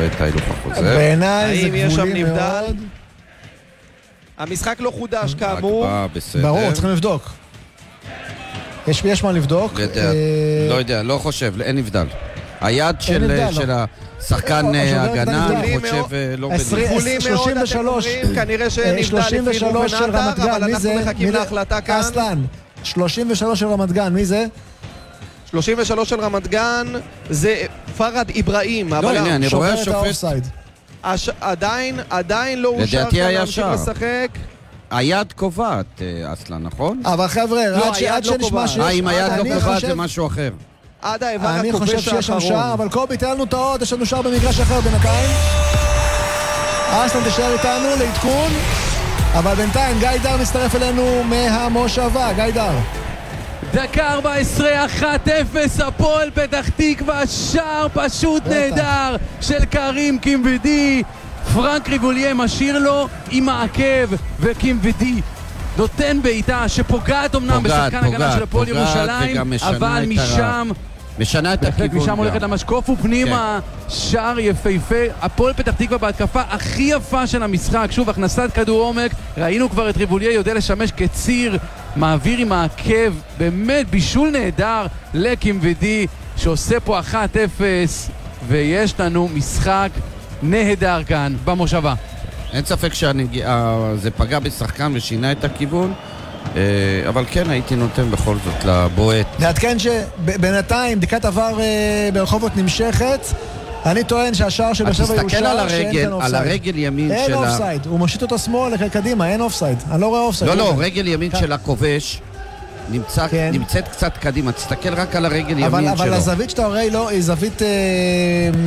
רואה את ההילוך החוזר. בעיניי זה האם יש שם גבולי נבדל? מאוד. המשחק לא חודש כאמור. הגבה בסדר. ברור, צריכים לבדוק. יש מה לבדוק. לא יודע, לא חושב, אין נבדל. היד של השחקן הגנה, אני חושב, לא בנבדל. גבולים מאוד אתם אומרים, כנראה שאין נבדל לפי רובן עטר, אבל אנחנו מחכים להחלטה כאן. אסלן, 33 של רמת גן, מי זה? 33 של רמת גן זה פרד איברהים. לא, הנה, אני רואה שובר את השופט. האופסייד. עדיין לא אושר לדעתי כאן היה להמשיך שער. לשחק. היד קובעת, אסלן, נכון? אבל חבר'ה, עד שנשמע שיש... אם היד לא אני קובעת חושב- זה משהו אחר. עד האיבר אני חושב הכובש שיש שם שער, האחרון. אבל קובי, תן לנו את העוד, יש לנו שער במגרש אחר בינתיים. אסלן תישאר איתנו לעדכון, אבל בינתיים גיידר מצטרף אלינו מהמושבה. גיידר. דקה 14, 1-0, הפועל פתח תקווה, שער פשוט נהדר של קרים קימבדי. פרנק ריבוליה משאיר לו עם העקב, וקימבדי נותן בעיטה שפוגעת אמנם בשחקן הגנה של הפועל ירושלים, אבל משנה את הכיוון. משם הולכת למשקוף ופנימה, שער יפהפה. הפועל פתח תקווה בהתקפה הכי יפה של המשחק. שוב, הכנסת כדור עומק, ראינו כבר את ריבוליה יודע לשמש כציר, מעביר עם העקב, באמת בישול נהדר לקימבדי שעושה פה 1-0, ויש לנו משחק נהדר כאן במושבה. אין ספק שזה פגע בשחקן ושינה את הכיוון, אבל כן הייתי נותן בכל זאת לבועט. נעדכן שבינתיים בדיקת עבר ברחובות נמשכת. אני טוען שהשער של בשבע יאושר שאין כאן אופסייד. על הרגל ימין של... אין אופסייד, הוא מושיט אותו שמאל קדימה, אין אופסייד. אני לא רואה אופסייד. לא, רגל ימין של הכובש נמצאת קצת קדימה, תסתכל רק על הרגל ימין שלו. אבל הזווית שאתה רואה היא זווית